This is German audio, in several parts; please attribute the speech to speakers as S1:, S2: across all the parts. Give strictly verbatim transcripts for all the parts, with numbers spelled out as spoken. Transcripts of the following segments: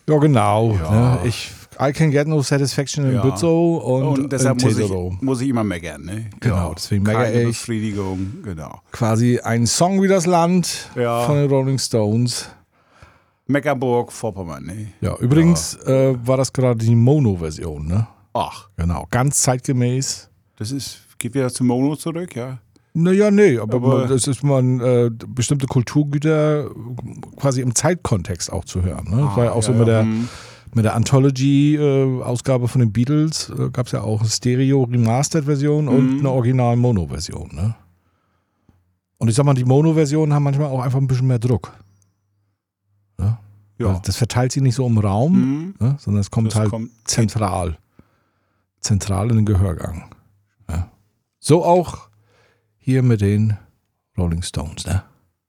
S1: Ja, genau.
S2: Ja.
S1: Ne? Ich, I can get no satisfaction in
S2: Ja.
S1: Bützow und,
S2: Und deshalb
S1: in
S2: muss
S1: Tesoro.
S2: ich, muss ich immer meckern. Ne?
S1: Genau,
S2: ja.
S1: deswegen meckere
S2: Keine
S1: ich.
S2: Befriedigung, genau.
S1: Quasi ein Song wie das Land
S2: Ja.
S1: von den Rolling Stones.
S2: Mecklenburg-Vorpommern. Ne?
S1: Ja, übrigens ja. Äh, war das gerade die Mono-Version, ne?
S2: Ach.
S1: Genau, ganz zeitgemäß.
S2: Das ist, geht wieder zu Mono zurück, ja?
S1: Naja, nee, aber,
S2: Aber
S1: man, das ist man äh, bestimmte Kulturgüter quasi im Zeitkontext auch zu hören. Ne?
S2: Ah,
S1: das war ja auch
S2: ja,
S1: so mit
S2: ja,
S1: der,
S2: hm.
S1: mit der Anthology-Ausgabe äh, von den Beatles äh, gab es ja auch eine Stereo-Remastered-Version
S2: Mhm.
S1: und eine Original-Mono-Version. Ne? Und ich sag mal, die Mono-Versionen haben manchmal auch einfach ein bisschen mehr Druck. Ne?
S2: Ja.
S1: Das verteilt sich nicht so im Raum,
S2: Mhm.
S1: ne? sondern es kommt
S2: Das
S1: halt
S2: kommt
S1: zentral. Zentral in den Gehörgang. Ja. So auch hier mit den Rolling Stones, ne?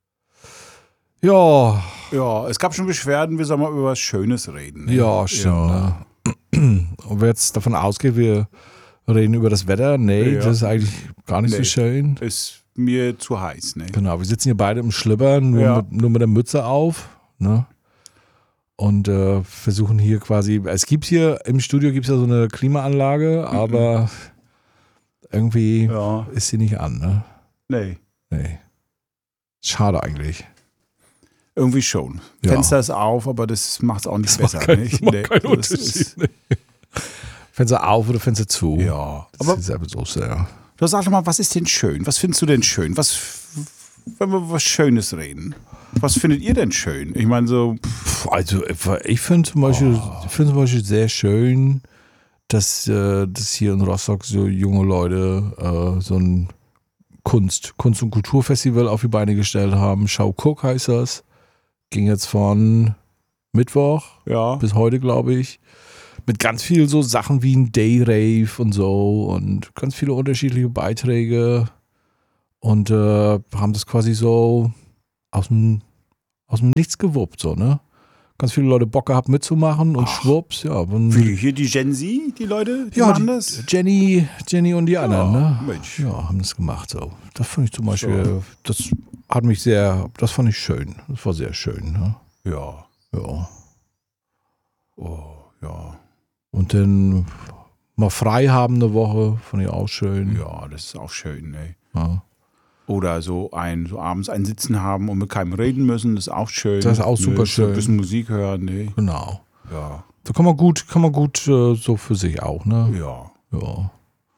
S1: Ja.
S2: Ja, es gab schon Beschwerden, wir sollen mal über was Schönes reden. Ne?
S1: Ja, stimmt.
S2: Ja.
S1: Ne? Und wer jetzt davon ausgeht, wir reden über das Wetter, nee,
S2: Ja.
S1: das ist eigentlich gar nicht
S2: Nee.
S1: so schön.
S2: Ist mir zu heiß, ne?
S1: Genau, wir sitzen hier beide im Schlipper, nur,
S2: Ja.
S1: mit, nur mit der Mütze auf, ne? Und äh, versuchen hier quasi, es gibt hier, im Studio gibt es ja so eine Klimaanlage,
S2: Mhm.
S1: aber irgendwie
S2: Ja.
S1: ist sie nicht an, ne?
S2: Nee.
S1: Nee. Schade eigentlich.
S2: Irgendwie schon.
S1: Ja.
S2: Fenster ist auf, aber das macht es auch nicht
S1: Das
S2: besser.
S1: macht kein-
S2: nicht?
S1: das macht
S2: Nee,
S1: keinen
S2: das
S1: Unterschied.
S2: ist-
S1: Nee. Fenster auf oder Fenster zu?
S2: Ja.
S1: Das
S2: Aber
S1: ist aber so sehr.
S2: du sag doch mal, was ist denn schön? Was findest du denn schön? Was, wenn wir über was Schönes reden? Was findet ihr denn schön? Ich meine so, pff,
S1: Puh, Also ich finde zum Beispiel,
S2: Oh.
S1: ich finde zum Beispiel sehr schön, dass, äh, dass hier in Rostock so junge Leute äh, so ein Kunst, Kunst- und Kulturfestival auf die Beine gestellt haben. Schau Cook heißt das. Ging jetzt von Mittwoch
S2: ja.
S1: bis heute, glaube ich. Mit ganz viel so Sachen wie ein Day-Rave und so und ganz viele unterschiedliche Beiträge und äh, haben das quasi so aus dem, aus dem Nichts gewuppt, so, ne? Ganz viele Leute Bock gehabt mitzumachen und
S2: Ach.
S1: schwupps, ja. Und,
S2: Wie hier die Gen Z, die Leute, die
S1: ja,
S2: machen
S1: die,
S2: das?
S1: Jenny, Jenny und die anderen, ne?
S2: Mensch.
S1: Ja, haben das gemacht, so. Das fand ich zum Beispiel, das hat mich sehr, das fand ich schön. Das war sehr schön, ne?
S2: Ja.
S1: Ja.
S2: Oh, ja.
S1: Und dann mal frei haben eine Woche, fand ich auch schön.
S2: Ja, das ist auch schön, ey.
S1: Ja.
S2: Oder so ein, so abends ein Sitzen haben und mit keinem reden müssen, das ist auch schön.
S1: Das ist auch super
S2: So
S1: schön.
S2: ein bisschen Musik hören, ne?
S1: Genau.
S2: Ja.
S1: Da kann man gut, kann man gut äh, so für sich auch, ne?
S2: Ja.
S1: Ja.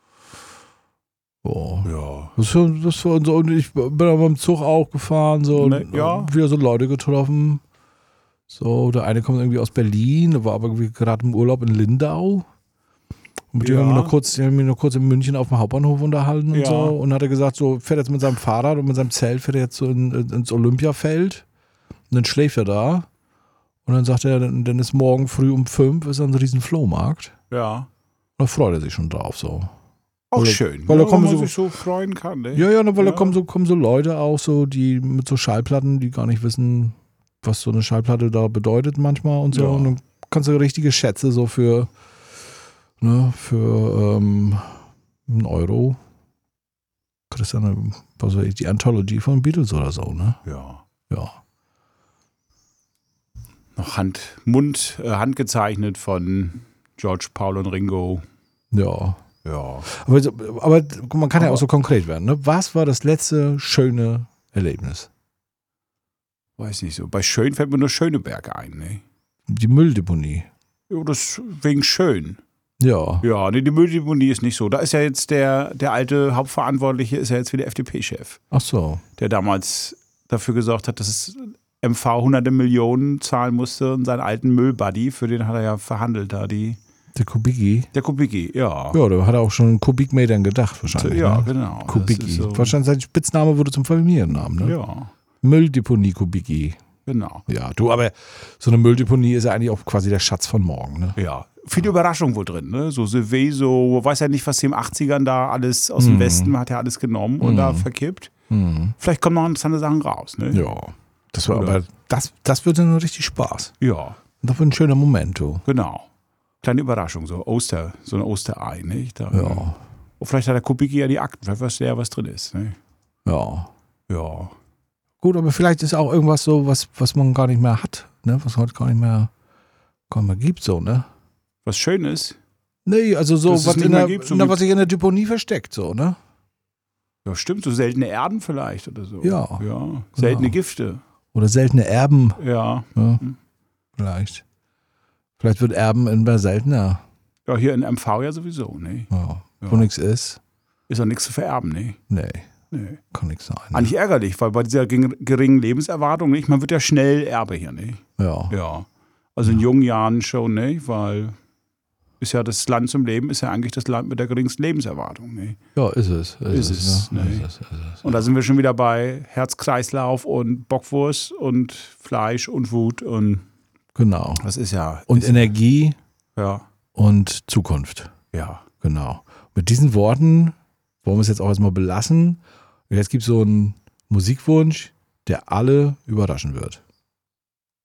S1: Ja.
S2: Ja.
S1: Das, war- das war so, und ich bin aber im Zug auch gefahren, so
S2: Ne,
S1: und
S2: ja.
S1: wieder so Leute getroffen. So, der eine kommt irgendwie aus Berlin, der war aber irgendwie gerade im Urlaub in Lindau. Und mit dem
S2: Ja.
S1: haben wir noch kurz, haben wir noch kurz in München auf dem Hauptbahnhof unterhalten und
S2: Ja.
S1: so. Und hat er gesagt, so fährt jetzt mit seinem Fahrrad und mit seinem Zelt fährt er jetzt so in, ins Olympiafeld. Und dann schläft er da. Und dann sagt er, dann, dann ist morgen früh um fünf ist dann ein riesen Flohmarkt.
S2: Ja.
S1: Und da freut er sich schon drauf, so.
S2: Auch
S1: Weil-
S2: schön.
S1: weil da
S2: ja,
S1: kommen
S2: man
S1: so-
S2: sich so freuen kann, ne?
S1: Ja, ja, weil
S2: Ja.
S1: da kommen so, kommen so Leute auch so, die mit so Schallplatten, die gar nicht wissen, was so eine Schallplatte da bedeutet manchmal und so.
S2: Ja.
S1: Und dann kannst du richtige Schätze so für, ne, für ähm, einen Euro. Kriegst du eine, was weiß ich, die Anthology von Beatles oder so, ne?
S2: Ja.
S1: Ja.
S2: Noch Hand, Mund, äh, handgezeichnet von George, Paul und Ringo.
S1: Ja.
S2: Ja.
S1: Aber, so- aber man kann ja
S2: Aber-
S1: auch so konkret werden, ne? Was war das letzte schöne Erlebnis?
S2: Weiß nicht so. Bei schön fällt mir nur Schöneberg ein, ne?
S1: Die Mülldeponie.
S2: Ja, das wegen schön.
S1: Ja.
S2: Ja, nee, die Mülldeponie ist nicht so. Da ist ja jetzt der, der alte Hauptverantwortliche, ist ja jetzt wieder F D P-Chef,
S1: Ach so.
S2: der damals dafür gesorgt hat, dass es M V hunderte Millionen zahlen musste und seinen alten Müllbuddy, für den hat er ja verhandelt da, die,
S1: Der Kubicki.
S2: der Kubicki, ja.
S1: Ja, da hat er auch schon in Kubikmetern gedacht wahrscheinlich.
S2: Ja,
S1: ne?
S2: genau. Das
S1: Kubicki.
S2: ist so-
S1: Wahrscheinlich sein Spitzname wurde zum Familiennamen. Ne?
S2: Ja,
S1: Mülldeponie Kubicki.
S2: genau.
S1: Ja, du, aber so eine Mülldeponie ist ja eigentlich auch quasi der Schatz von morgen. Ne?
S2: Ja, viele Überraschungen wohl drin, ne? So Silveso, weiß ja nicht, was sie in den achtzigern da alles aus dem
S1: Mhm.
S2: Westen hat ja alles genommen und
S1: Mhm.
S2: da verkippt.
S1: Mhm.
S2: Vielleicht kommen noch interessante Sachen raus, ne?
S1: Ja. Das war
S2: Oder-
S1: aber, das, das wird dann richtig Spaß.
S2: Ja,
S1: Das wird ein schöner Moment, du.
S2: genau. Kleine Überraschung, so Oster, so ein Osterei, nicht? Da,
S1: Ja.
S2: Und vielleicht hat der Kubicki ja die Akten, vielleicht weiß der, was drin ist, ne?
S1: Ja.
S2: Ja.
S1: Gut, aber vielleicht ist auch irgendwas so, was, was man gar nicht mehr hat. Ne? Was heute gar nicht mehr, Komm, man gibt so, ne?
S2: Was schön ist.
S1: Nee, also so,
S2: Dass es
S1: was,
S2: nicht
S1: in
S2: mehr
S1: der,
S2: gibt, so
S1: na,
S2: wie-
S1: was sich in der Deponie versteckt, so, ne?
S2: Ja, stimmt, so seltene Erden vielleicht oder so.
S1: Ja,
S2: Ja, seltene Gifte.
S1: Oder seltene Erben,
S2: Ja.
S1: ja, vielleicht. Vielleicht wird Erben immer seltener,
S2: Ja, hier in M V ja sowieso, ne?
S1: ja.
S2: Ja.
S1: Wo nichts ist.
S2: Ist doch nichts zu vererben, ne?
S1: Nee,
S2: Nee.
S1: kann nichts sein. Ne?
S2: Eigentlich ärgerlich, weil bei dieser gering- geringen Lebenserwartung, nicht? Man wird ja schnell Erbe hier, ne?
S1: Ja.
S2: Ja. Also in jungen Jahren schon, ne? Weil ist ja das Land zum Leben, ist ja eigentlich das Land mit der geringsten Lebenserwartung, ne?
S1: Ja, ist es.
S2: Ist
S1: Ist,
S2: es,
S1: ne?
S2: ne?
S1: Ist es, ist es.
S2: Und da sind wir schon wieder bei Herz-Kreislauf und Bockwurst und Fleisch und Wut und
S1: Genau.
S2: das ist ja.
S1: Und
S2: ist,
S1: Energie
S2: ja,
S1: und Zukunft.
S2: ja.
S1: Genau. Mit diesen Worten wollen wir es jetzt auch erstmal belassen. Und jetzt gibt es so einen Musikwunsch, der alle überraschen wird.